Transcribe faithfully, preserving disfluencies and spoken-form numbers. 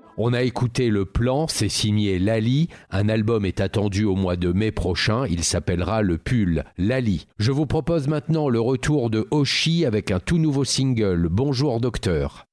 On a écouté Le Plan, c'est signé Lali. Un album est attendu au mois de mai prochain. Il s'appellera Le Pull. Lali. Je vous propose maintenant le retour de Oshi avec un tout nouveau single, Bonjour Docteur.